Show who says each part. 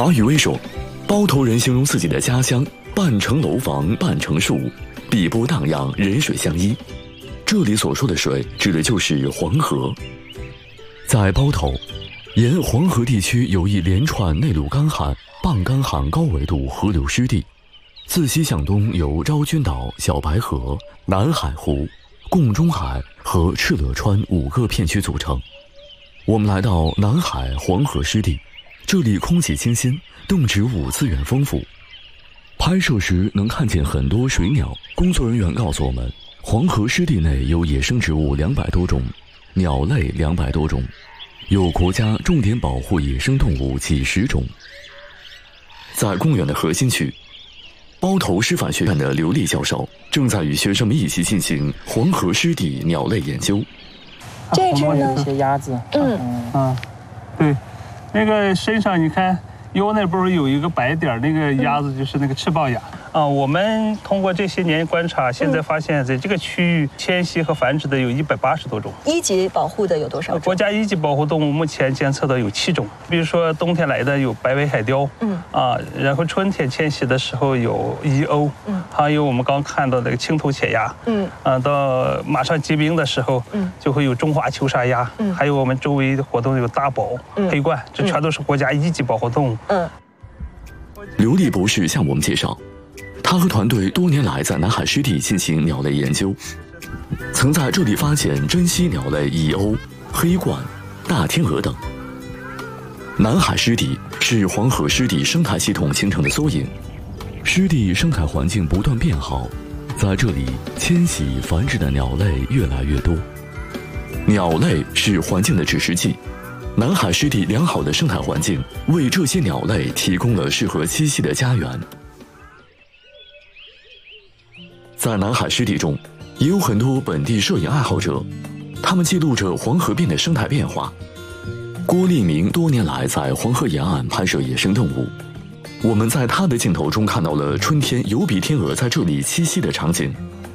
Speaker 1: 马宇威说，包头人形容自己的家乡半城楼房半城树，碧波荡漾，人水相依。这里所说的水指的就是黄河。在包头，沿黄河地区有一连串内陆干旱、半干旱高纬度河流湿地，自西向东由昭君岛、小白河、南海湖、贡中海和敕勒川5个片区组成。我们来到南海黄河湿地，这里空气清新，动植物资源丰富。拍摄时能看见很多水鸟。工作人员告诉我们，黄河湿地内有野生植物200多种，鸟类200多种，有国家重点保护野生动物几十种。在公园的核心区，包头师范学院的刘丽教授正在与学生们一起进行黄河湿地鸟类研究。
Speaker 2: 这只呢？
Speaker 3: 一些鸭子。
Speaker 2: 对，那个身上你看腰那不是有一个白点，那个鸭子就是那个赤豹鸭。我们通过这些年观察，现在发现在这个区域迁徙和繁殖的有180多种。
Speaker 4: 1级保护的有多少种？
Speaker 2: 国家1级保护动物目前监测的有7种，比如说冬天来的有白尾海雕，然后春天迁徙的时候有蚁鸥，还有我们刚看到那个青头潜鸭，到马上结冰的时候，就会有中华球沙鸭，还有我们周围的活动有大宝、黑鹳，这全都是国家1级保护动物。
Speaker 1: 刘丽博士向我们介绍，他和团队多年来在南海湿地进行鸟类研究，曾在这里发现珍稀鸟类蚁鸥、黑鹳、大天鹅等。南海湿地是黄河湿地生态系统形成的缩影，湿地生态环境不断变好，在这里迁徙繁殖的鸟类越来越多。鸟类是环境的指示剂，南海湿地良好的生态环境为这些鸟类提供了适合栖息的家园。在南海湿地中，也有很多本地摄影爱好者，他们记录着黄河边的生态变化。郭立明多年来在黄河沿岸拍摄野生动物，我们在他的镜头中看到了春天疣鼻天鹅在这里栖息的场景。